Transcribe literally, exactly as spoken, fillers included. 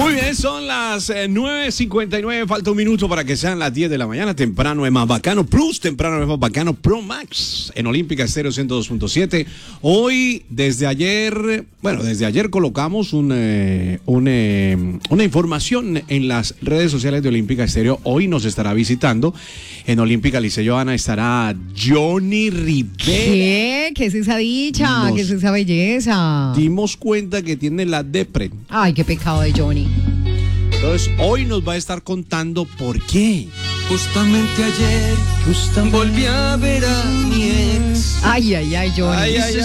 Muy bien, son las eh, nueve cincuenta y nueve, falta un minuto para que sean las diez de la mañana. Temprano es más bacano, Plus, temprano es más bacano, Pro Max, en Olímpica Estéreo ciento dos punto siete. Hoy, desde ayer, bueno, desde ayer colocamos un, eh, un, eh, una información en las redes sociales de Olímpica Estéreo. Hoy nos estará visitando en Olímpica Liceo Johanna, estará Johnny Rivera. ¿Qué? ¿Qué es esa dicha? Nos ¿Qué es esa belleza? Dimos cuenta que tiene la depre. Ay, qué pecado de Johnny. Entonces, hoy nos va a estar contando por qué. Justamente ayer, justamente volví a ver a mi ex. Ay, ay, ay, Johnny. Ay, ay,